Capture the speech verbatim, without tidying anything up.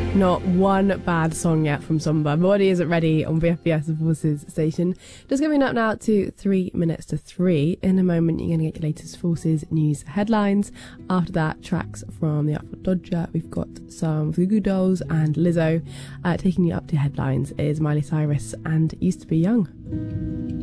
Not one bad song yet from Somber. My Body Isn't Ready on B F B S, the Forces station. Just coming up now to three minutes to three. In a moment, you're going to get your latest Forces news headlines. After that, tracks from the Outfit Dodger. We've got some Goo Goo Dolls and Lizzo. Uh, taking you up to headlines is Miley Cyrus and Used to Be Young.